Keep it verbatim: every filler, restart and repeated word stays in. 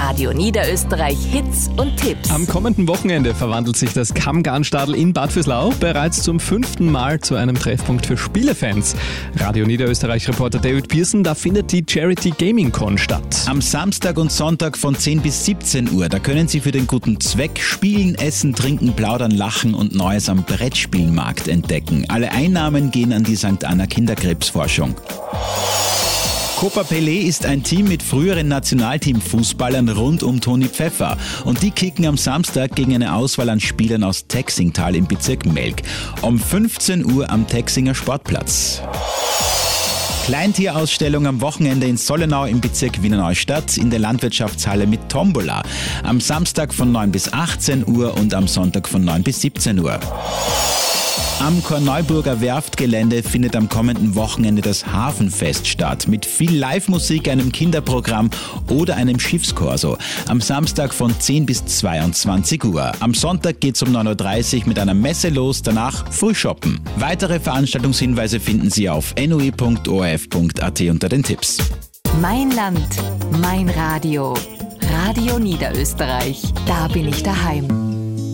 Radio Niederösterreich Hits und Tipps. Am kommenden Wochenende verwandelt sich das Kammgarnstadl in Bad Vöslau bereits zum fünften Mal zu einem Treffpunkt für Spielefans. Radio Niederösterreich-Reporter David Pearson, da findet die Charity Gaming Con statt. Am Samstag und Sonntag von zehn bis siebzehn Uhr, da können Sie für den guten Zweck spielen, essen, trinken, plaudern, lachen und Neues am Brettspielmarkt entdecken. Alle Einnahmen gehen an die Sankt Anna Kinderkrebsforschung. Copa Pelé ist ein Team mit früheren Nationalteam-Fußballern rund um Toni Pfeffer. Und die kicken am Samstag gegen eine Auswahl an Spielern aus Texingtal im Bezirk Melk. Um fünfzehn Uhr am Texinger Sportplatz. Kleintierausstellung am Wochenende in Sollenau im Bezirk Wiener Neustadt in der Landwirtschaftshalle mit Tombola. Am Samstag von neun bis achtzehn Uhr und am Sonntag von neun bis siebzehn Uhr. Am Korneuburger Werftgelände findet am kommenden Wochenende das Hafenfest statt. Mit viel Live-Musik, einem Kinderprogramm oder einem Schiffskorso. Am Samstag von zehn bis zweiundzwanzig Uhr. Am Sonntag geht's um neun Uhr dreißig mit einer Messe los, danach Frühshoppen. Weitere Veranstaltungshinweise finden Sie auf n u i punkt o r f punkt a t unter den Tipps. Mein Land, mein Radio. Radio Niederösterreich. Da bin ich daheim.